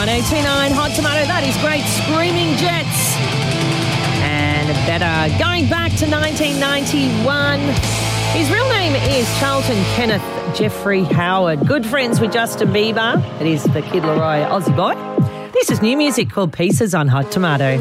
1029 Hot Tomato. That is great. Screaming Jets. And better. Going back to 1991. His real name is Charlton Kenneth Jeffrey Howard. Good friends with Justin Bieber. It is the Kid Laroi Aussie boy. This is new music called Pieces on Hot Tomato.